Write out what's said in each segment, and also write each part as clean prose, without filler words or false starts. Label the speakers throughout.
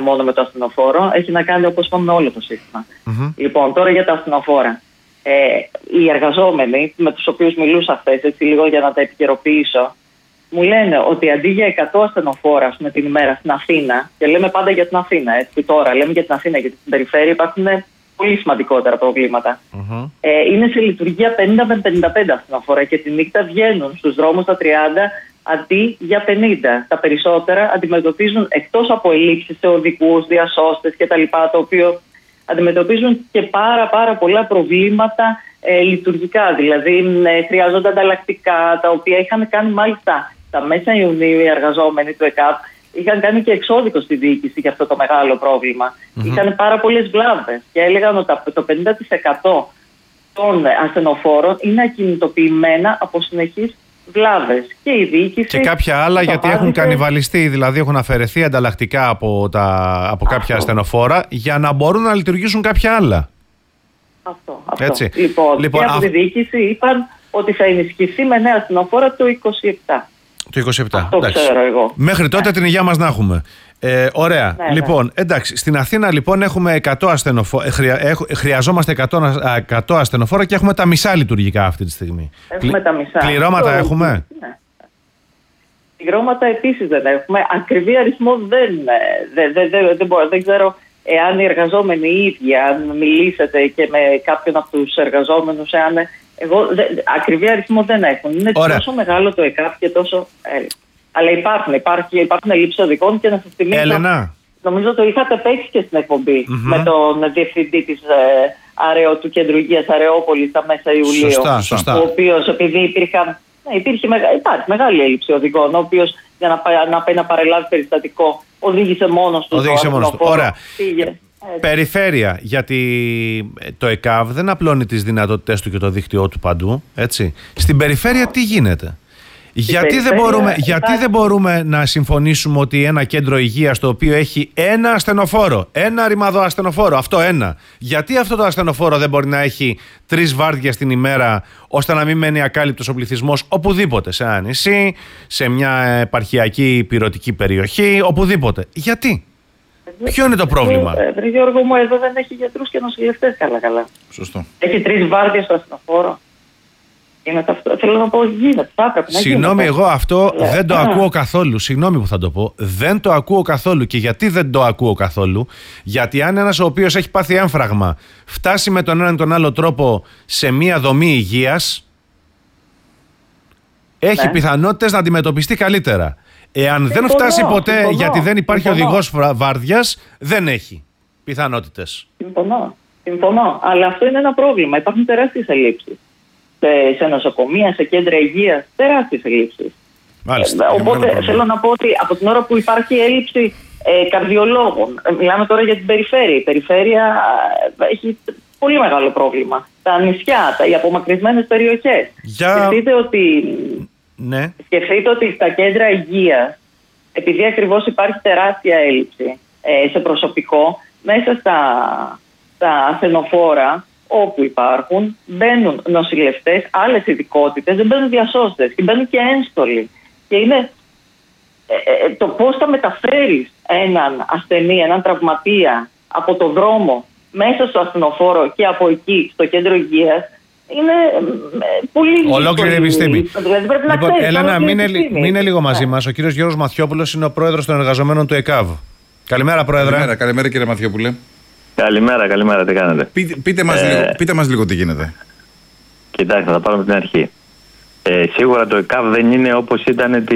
Speaker 1: μόνο με το ασθενοφόρο, έχει να κάνει, όπως είπαμε, με όλο το σύστημα. Λοιπόν, τώρα για τα ασθενοφόρα. Οι εργαζόμενοι με τους οποίους μιλούσα χθες, έτσι λίγο για να τα επικαιροποιήσω, μου λένε ότι αντί για 100 ασθενοφόρα με την ημέρα στην Αθήνα, και λέμε πάντα για την Αθήνα, έτσι τώρα λέμε για την Αθήνα, γιατί στην περιφέρεια υπάρχουν πολύ σημαντικότερα προβλήματα. Είναι σε λειτουργία 50 με 55 ασθενοφόρα και τη νύχτα βγαίνουν στους δρόμους τα 30 αντί για 50. Τα περισσότερα αντιμετωπίζουν, εκτός από ελλείψεις σε οδικούς, διασώστες κτλ., το οποίο αντιμετωπίζουν και πάρα πολλά προβλήματα λειτουργικά. Δηλαδή χρειάζονται ανταλλακτικά, τα οποία είχαν κάνει μάλιστα τα μέσα Ιουνίου οι εργαζόμενοι του ΕΚΑΒ, είχαν κάνει και εξώδικο στη διοίκηση για αυτό το μεγάλο πρόβλημα. Είχαν πάρα πολλές βλάβες και έλεγαν ότι το 50% των ασθενοφόρων είναι ακινητοποιημένα από συνεχείς βλάβες. Και η διοίκηση.
Speaker 2: Και κάποια άλλα γιατί έχουν κανιβαλιστεί, δηλαδή έχουν αφαιρεθεί ανταλλακτικά από κάποια ασθενοφόρα για να μπορούν να λειτουργήσουν κάποια άλλα.
Speaker 1: Αυτό.
Speaker 2: Έτσι.
Speaker 1: Λοιπόν, και από τη διοίκηση είπαν ότι θα ενισχυθεί με νέα ασθενοφόρα το 27.
Speaker 2: Το 27.
Speaker 1: Αυτό ξέρω εγώ.
Speaker 2: Μέχρι τότε την υγεία μας να έχουμε. Ωραία.
Speaker 1: Ναι,
Speaker 2: λοιπόν, εντάξει. Στην Αθήνα λοιπόν έχουμε 100 ασθενοφόρα. Χρειαζόμαστε 100 ασθενοφόρα και έχουμε τα μισά λειτουργικά αυτή τη στιγμή.
Speaker 1: Έχουμε τα μισά.
Speaker 2: Πληρώματα έχουμε.
Speaker 1: Ναι. Πληρώματα επίσης δεν έχουμε. Ακριβή αριθμό δεν ξέρω εάν οι εργαζόμενοι οι ίδιοι, αν μιλήσετε και με κάποιον από τους εργαζόμενους, ακριβή αριθμό δεν έχουν. Είναι τόσο μεγάλο το ΕΚΑΒ και τόσο. Αλλά υπάρχουν ελλείψεις οδικών και να σας θυμίσω.
Speaker 2: Έλενα.
Speaker 1: Νομίζω το είχατε παίξει και στην εκπομπή με τον διευθυντή της του Κέντρου Υγείας Αρεόπολης τα μέσα Ιουλίου.
Speaker 2: Σωστά.
Speaker 1: Ο οποίος, επειδή υπάρχει μεγάλη έλλειψη οδικών, ο οποίος για να πάει να παρελάβει περιστατικό οδήγησε μόνος του.
Speaker 2: Ωραία. Περιφέρεια, γιατί το ΕΚΑΒ δεν απλώνει τις δυνατότητες του και το δίκτυό του παντού, έτσι. Στην περιφέρεια τι γίνεται? Γιατί δεν μπορούμε να συμφωνήσουμε ότι ένα κέντρο υγείας το οποίο έχει ένα ασθενοφόρο, ένα ρημαδό ασθενοφόρο, γιατί αυτό το ασθενοφόρο δεν μπορεί να έχει 3 βάρδιες την ημέρα ώστε να μην μένει ακάλυπτος ο πληθυσμός οπουδήποτε, σε ένα νησί, σε μια επαρχιακή πυρωτική περιοχή, οπουδήποτε? Γιατί? Ποιο είναι το πρόβλημα?
Speaker 1: Γιώργο μου, εδώ δεν έχει γιατρούς και νοσηλευτές καλά.
Speaker 2: Σωστό.
Speaker 1: Έχει 3 βάρδιες στο ασθενοφόρο. Θέλω να πω, γίνεται.
Speaker 2: Συγγνώμη, εγώ αυτό δεν το ακούω καθόλου. Συγγνώμη που θα το πω. Δεν το ακούω καθόλου. Και γιατί δεν το ακούω καθόλου? Γιατί αν ένας ο οποίος έχει πάθει έμφραγμα φτάσει με τον έναν ή τον άλλο τρόπο σε μία δομή υγείας, έχει πιθανότητες να αντιμετωπιστεί καλύτερα. Εάν δεν φτάσει ποτέ γιατί δεν υπάρχει οδηγός βάρδιας, δεν έχει πιθανότητες.
Speaker 1: Συμφωνώ. Αλλά αυτό είναι ένα πρόβλημα. Υπάρχουν τεράστιες ελλείψεις. Σε νοσοκομεία, σε κέντρα υγείας, τεράστιες ελλείψεις. Οπότε θέλω να πω ότι από την ώρα που υπάρχει έλλειψη καρδιολόγων, μιλάμε τώρα για την περιφέρεια. Η περιφέρεια έχει πολύ μεγάλο πρόβλημα. Τα νησιά, οι απομακρυσμένες περιοχές. Σκεφτείτε ότι στα κέντρα υγείας, επειδή ακριβώς υπάρχει τεράστια έλλειψη σε προσωπικό, μέσα στα ασθενοφόρα όπου υπάρχουν, μπαίνουν νοσηλευτές, άλλες ειδικότητες, δεν μπαίνουν διασώστες και μπαίνουν και ένστολοι. Και είναι το πώς θα μεταφέρεις έναν ασθενή, έναν τραυματία από το δρόμο μέσα στο ασθενοφόρο και από εκεί στο κέντρο υγείας είναι πολύ δύσκολη.
Speaker 2: Ολόκληρη επιστήμη.
Speaker 1: Δηλαδή πρέπει να ξέρεις.
Speaker 2: Έλενα, μείνε λίγο μαζί μας. Ο κύριος Γιώργος Μαθιόπουλος είναι ο πρόεδρος των εργαζομένων του ΕΚΑΒ. Καλημέρα, πρόεδρε.
Speaker 3: Καλημέρα, κύριε Μαθιόπουλε.
Speaker 4: Καλημέρα, τι κάνετε?
Speaker 3: Πείτε μας λίγο τι γίνεται.
Speaker 4: Κοιτάξτε, θα πάρουμε την αρχή. Σίγουρα το ΕΚΑΒ δεν είναι όπως ήταν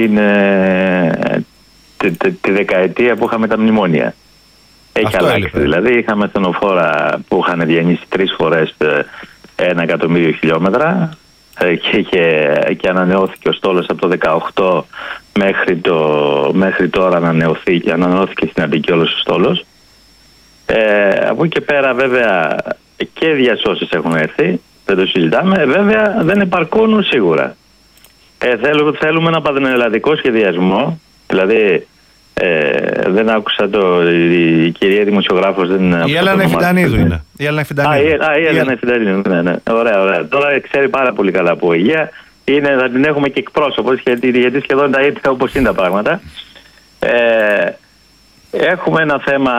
Speaker 4: τη δεκαετία που είχαμε τα μνημόνια. Έχει αλλάξει. Δηλαδή, είχαμε ασθενοφόρα που είχαν διανύσει 3 φορές 1 εκατομμύριο χιλιόμετρα και ανανεώθηκε ο στόλος από το 18 μέχρι τώρα ανανεώθηκε στην Αττική όλος ο στόλος. Από εκεί και πέρα βέβαια και διασώσεις έχουν έρθει, δεν το συζητάμε, βέβαια δεν επαρκούν σίγουρα. Θέλουμε ένα πανελλαδικό σχεδιασμό, δηλαδή δεν άκουσα η κυρία δημοσιογράφος.
Speaker 2: Η Έλενα Εφιντανίδου είναι. Η
Speaker 4: Έλενα Εφιντανίδου, ναι. Ωραία. Τώρα ξέρει πάρα πολύ καλά από υγεία, θα την έχουμε και εκπρόσωπος γιατί σχεδόν τα ίδια όπως είναι τα πράγματα. Έχουμε ένα θέμα